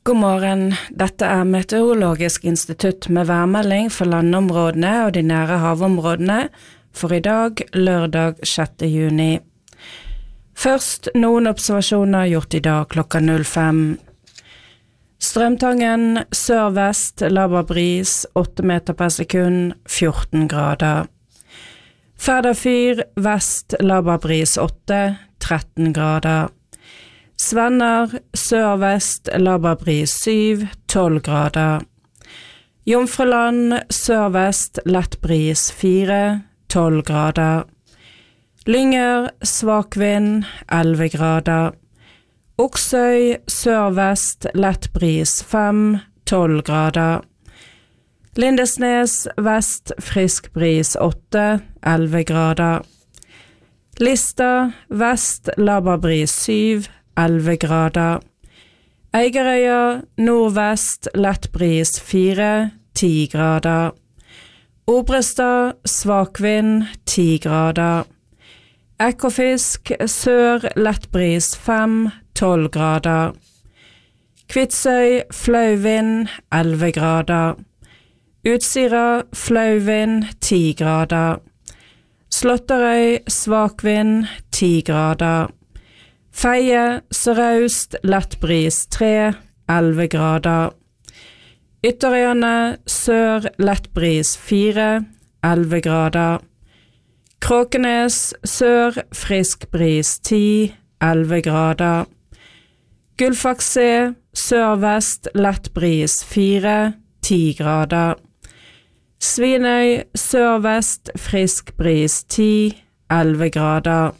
God morgen, dette Meteorologisk institutt med værmelding for landområdene og de nære havområdene for i dag, lørdag 6. juni. Først noen observasjoner gjort i dag klokka 05. Strømtangen sør-vest, laber bris, 8 meter per sekund, 14 grader. Færderfyr vest, laber bris 8, 13 grader. Svenner sør-vest, laber bris 7, 12 grader. Jomfruland sør-vest, lett bris 4, 12 grader. Lynger svak vind 11 grader. Oksøy sør-vest, lett bris 5, 12 grader. Lindesnes vest, frisk bris 8, 11 grader. Lista vest, laber bris 7, 11 grader. Eigerøya nordvest, lett bris 4, 10 grader. Obrestad svak vind 10 grader. Ekofisk sør, lett bris 5, 12 grader. Kvitsøy flau vind 11 grader. Utsira flau vind 10 grader. Slåtterøy svak vind 10 grader. Feie sørøst, lett bris 3, 11 grader. Ytterøyene sør, lett bris 4, 11 grader. Kråkenes sør, frisk bris 10, 11 grader. Gullfaks-C sør-vest, lett bris 4, 10 grader. Svinøy sør-vest, frisk bris 10, 11 grader.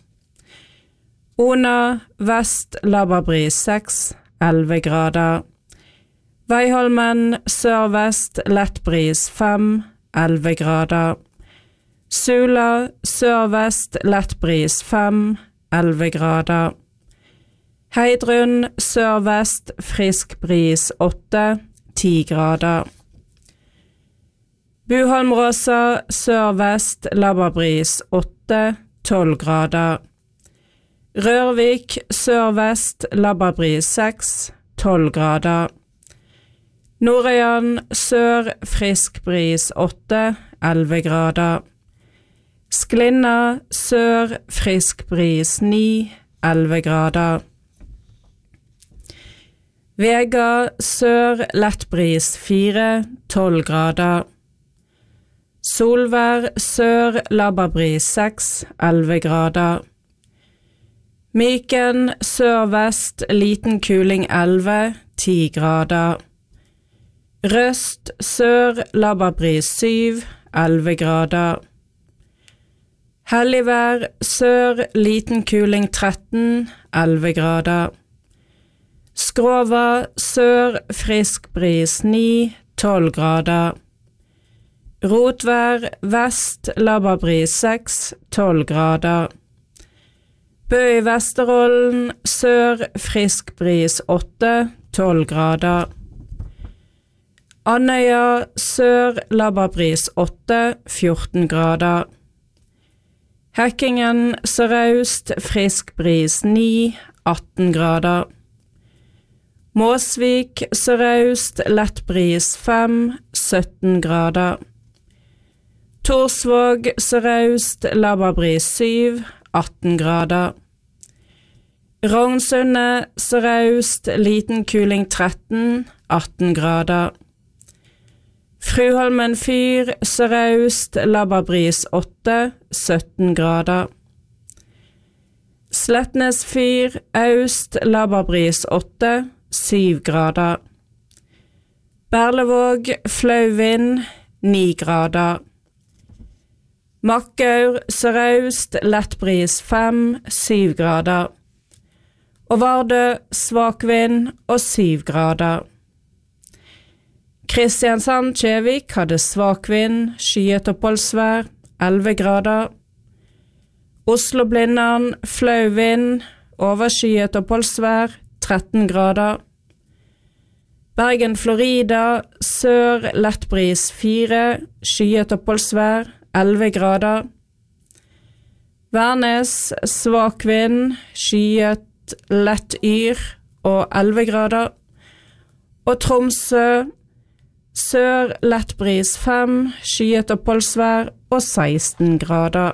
Ona vest, laber bris 6, 11 grader. Veiholmen sør-vest, lett bris 5, 11 grader. Sula sør-vest, lett bris 5, 11 grader. Heidrun sør-vest, frisk bris 8, 10 grader. Buholmråsa sør-vest, laber bris 8, 12 grader. Rørvik sør-vest, laber bris 6, 12 grader. Nordøyan sør, frisk bris 8, 11 grader. Sklinna sør, frisk bris 9, 11 grader. Vega sør, lett bris 4, 12 grader. Solvær sør, laber bris 6, 11 grader. Myken sør-vest, liten kuling 11, 10 grader. Røst sør, laber bris 7, 11 grader. Helligvær sør, liten kuling 13, 11 grader. Skrova sør, frisk bris 9, 12 grader. Rotvær vest, laber bris 6, 12 grader. Bø i Vesterollen sør, frisk bris 8, 12 grader. Andøya sør, laber bris 8, 14 grader. Hekkingen sørøst, frisk bris 9, 18 grader. Måsvik sørøst, lett bris 5, 17 grader. Torsvåg sørøst, laber bris 7, 18 grader. Rognsundet sørøst, liten kuling 13, 18 grader. Fruholmen fyr sørøst, laber bris 8, 17 grader. Slettnes fyr øst, laber bris 8, 7 grader. Berlevåg flau vind 9 grader. Makkaur sørøst, lett bris 5, 7 grader. Og Vardø svak vind og 7 grader. Kristiansand-Kjevik hadde svak vind, skyet oppholdsvær, 11 grader. Oslo-Blindern flau vind, overskyet oppholdsvær, 13 grader. Bergen-Florida sør, lett bris 4, skyet oppholdsvær, 11 grader. Værnes svak vind, skyet lett yr og 11 grader. og Tromsø sør lett bris 5, skyet oppholdsvær og 16 grader.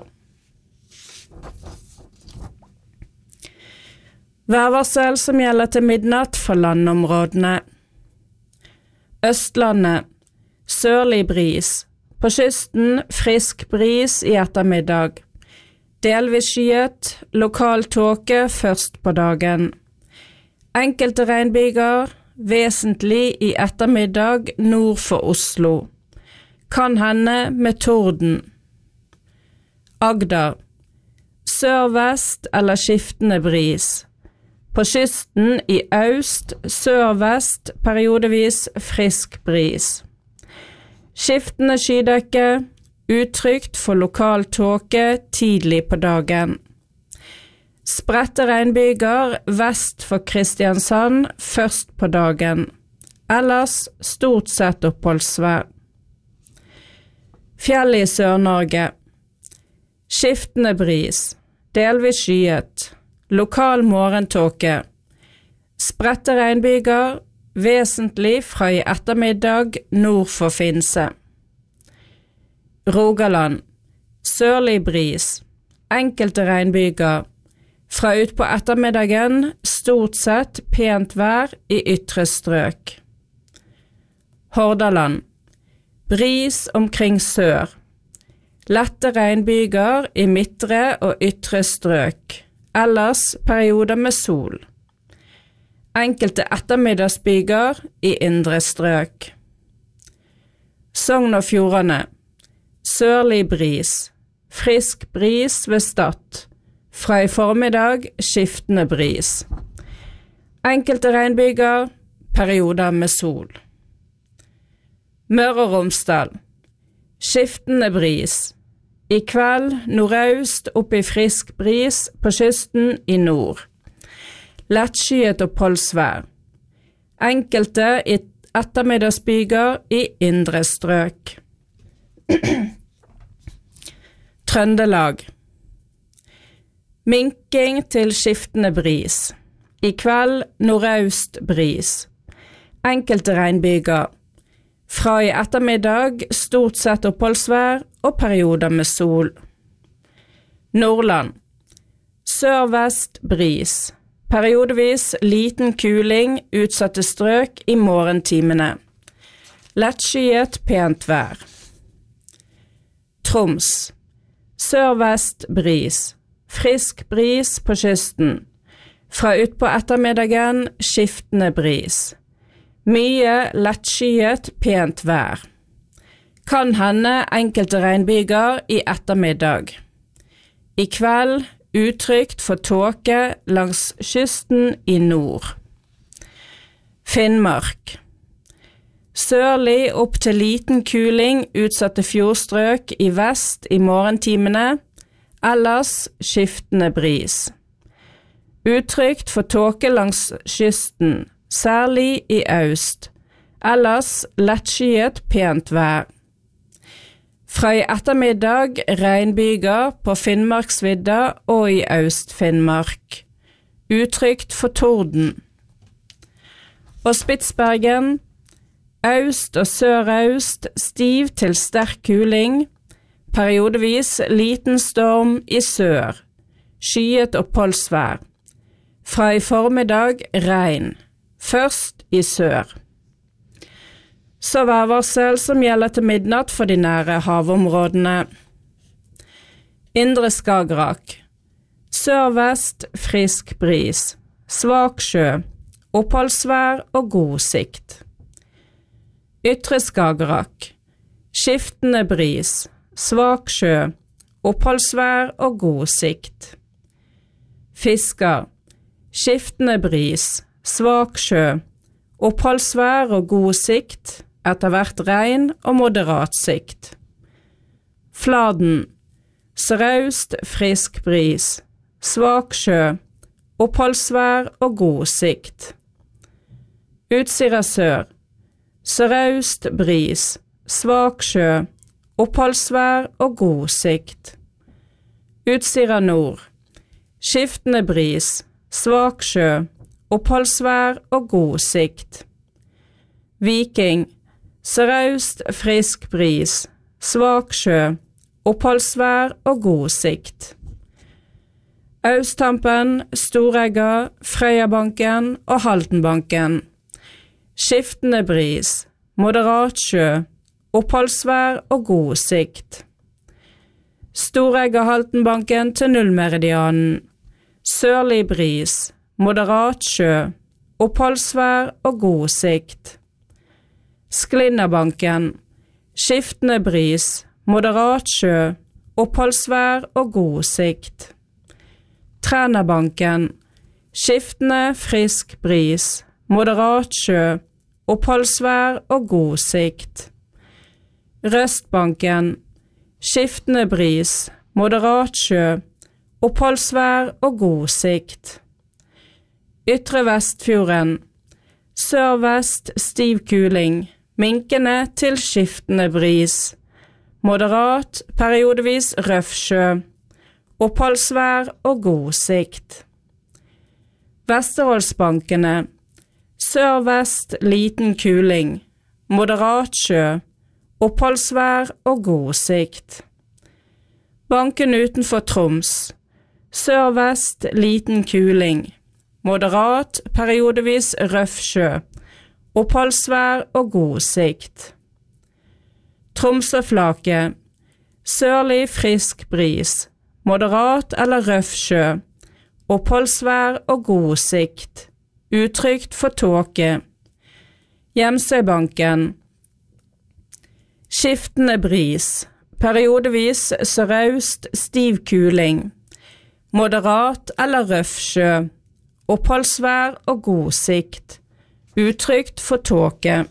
Værvarsel som gjelder til midnatt for landområdene. Østlandet, sørlig bris. På kysten frisk bris i ettermiddag. Delvis skyet, lokal tåke først på dagen. Enkelte regnbyger, vesentlig i ettermiddag nord for Oslo. Kan hende med torden. Agder, sørvest eller skiftende bris. På kysten i øst, sørvest, periodevis frisk bris. Skiftende skydekke, utrygt for lokal tåke tidlig på dagen. Spredte regnbyger vest for Kristiansand først på dagen. Ellers stort sett oppholdsvær. Fjell i Sør-Norge. Skiftende bris, delvis skyet. Lokal morgentåke. Spredte regnbyger, vesentlig fra i ettermiddag nord for Finse. Rogaland. Sørlig bris. Enkelte regnbyger. Fra ut på ettermiddagen stort sett pent vær i ytre strøk. Hordaland. Bris omkring sør. Lette regnbyger i midtre og ytre strøk. Ellers perioder med sol. Enkelte ettermiddagsbyger i indre strøk. Sogn og Fjordane. Sørlig bris. Frisk bris ved Stad. Fra i formiddag skiftende bris. Enkelte regnbyger, perioder med sol. Møre og Romsdal. Skiftende bris. I kveld nordøst opp i frisk bris på kysten i nord. Lettskyet oppholdsvær. Enkelte ettermiddagsbyger i indre strøk. Trøndelag. Minking til skiftende bris. I kveld nordøst bris. Enkelte regnbyger. Fra i ettermiddag stort sett oppholdsvær og perioder med sol. Nordland. Sørvest bris. Periodevis liten kuling utsatte strøk i morgentimene. Lettskyet pent vær. Troms. Sørvest bris. Frisk bris på kysten. Fra ut på ettermiddagen skiftende bris. Mye lettskyet pent vær. Kan hende enkelte regnbyger i ettermiddag. I kveld utrygt for tåke langs kysten i nord. Finnmark. Sørlig opp til liten kuling utsatte fjordstrøk i vest i morgentimene, ellers skiftende bris. Utrygt for tåke langs kysten, særlig i øst, ellers lettskyet pent vær. Fra i ettermiddag regnbyger på Finnmarksvidda og i Øst-Finnmark. Utrygt for torden. Og Spitsbergen, øst og sørøst, stiv til sterk kuling, periodevis liten storm i sør, skyet oppholdsvær. Fra i formiddag regn, først i sør. Så værvarsel som gjelder til midnatt for de nære havområdene. Indre Skagerrak. Sørvest frisk bris, svak sjø, oppholdsvær og god sikt. Ytre Skagerrak. Skiftende bris, svak sjø, oppholdsvær og god sikt. Fisker. Skiftende bris, svak sjø, oppholdsvær og god sikt, etter hvert regn og moderat sikt. Fladen. Sørøst frisk bris, svak sjø, oppholdsvær og god sikt. Utsira sør. Sørøst bris, svak sjø, oppholdsvær og god sikt. Utsira nord. Skiftende bris, svak sjø, oppholdsvær og god sikt. Viking, sørøst frisk bris, svak sjø, oppholdsvær og god sikt. Austhampen, Storegga, Frøyabanken og Haltenbanken. Skiftende bris, moderat sjø, oppholdsvær og god sikt. Storegga Haltenbanken til nullmeridianen. Sørlig bris, moderat sjø, oppholdsvær og god sikt. Sklinnabanken. Skiftende bris, moderat sjø, oppholdsvær og god sikt. Trænabanken. Skiftende frisk bris, moderat sjø, oppholdsvær og god sikt. Røstbanken. Skiftende bris, moderat sjø, oppholdsvær og god sikt. Ytre Vestfjorden. Sørvest stiv kuling, minkende til skiftende bris. Moderat, periodevis røff sjø, oppholdsvær og god sikt. Vesterålsbankene. Sørvest liten kuling, moderat sjø, oppholdsvær og god sikt. Banken utenfor Troms. Sørvest liten kuling, moderat, periodevis røff sjø, oppholdsvær og god sikt. Tromsøflaket. Sørlig frisk bris, moderat eller røff sjø, oppholdsvær og god sikt, utrygt for tåke. Hjemsøybanken. Skiftende bris, periodevis sørøst stiv kuling, moderat eller røff sjø, oppholdsvær og god sikt, utrygt for tåke.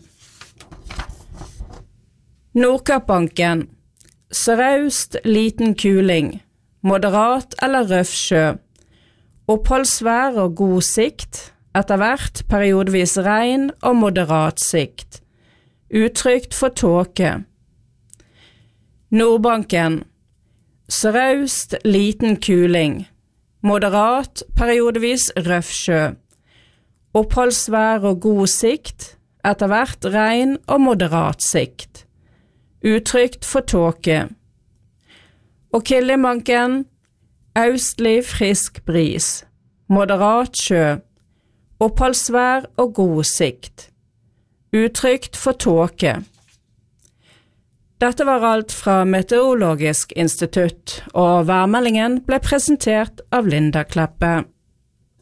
Nordkappbanken. Sørøst liten kuling, moderat eller røff sjø, oppholdsvær og god sikt, etter hvert periodevis regn og moderat sikt, utrygt for tåke. Nordbanken. Sørøst liten kuling, moderat, periodevis røff sjø, oppholdsvær og god sikt, etter hvert regn og moderat sikt, utrygt for tåke. Og Killingbanken. Østlig frisk bris, moderat sjø, oppholdsvær og god sikt, utrygt for tåke. Dette var alt fra Meteorologisk institutt, og værmeldingen ble presentert av Linda Kleppe.